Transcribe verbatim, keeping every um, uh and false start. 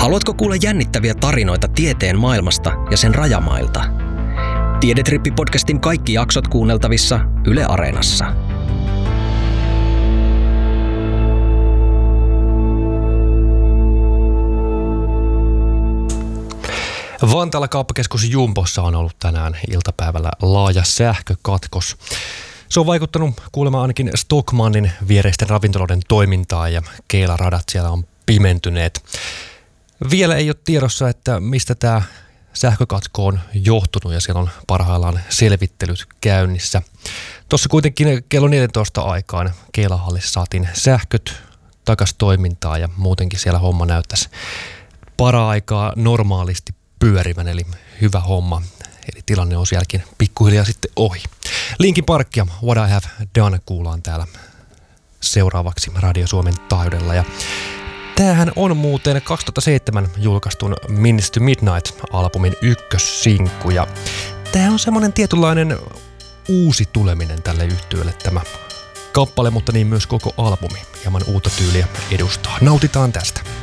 Haluatko kuulla jännittäviä tarinoita tieteen maailmasta ja sen rajamailta? Tiedetrippi-podcastin kaikki jaksot kuunneltavissa Yle Areenassa. Vantaalla kauppakeskus Jumbossa on ollut tänään iltapäivällä laaja sähkökatkos. Se on vaikuttanut kuulemma ainakin Stockmannin viereisten ravintoloiden toimintaan ja keilaradat siellä on pimentyneet. Vielä ei ole tiedossa, että mistä tämä sähkökatko on johtunut ja siellä on parhaillaan selvittelyt käynnissä. Tuossa kuitenkin kello neljätoista aikaan keilahallissa saatiin sähköt takaisin toimintaan ja muutenkin siellä homma näyttäisi para-aikaa normaalisti pyörivän, eli hyvä homma. Eli tilanne on sielläkin pikkuhiljaa sitten ohi. Linkin Parkkia, What I Have Done, kuullaan täällä seuraavaksi Radio Suomen taajuudella. Ja tämähän on muuten kaksituhattaseitsemän julkaistun Minutes to Midnight-albumin ykkössinkku. Ja tämä on semmoinen tietynlainen uusi tuleminen tälle yhtyeelle tämä kappale, mutta niin myös koko albumi hieman uutta tyyliä edustaa. Nautitaan tästä.